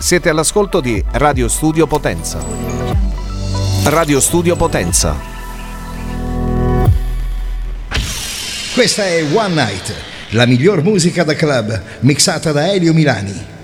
Siete all'ascolto di Radio Studio Potenza. Radio Studio Potenza. Questa è One Night, la miglior musica da club, mixata da Elio Milani.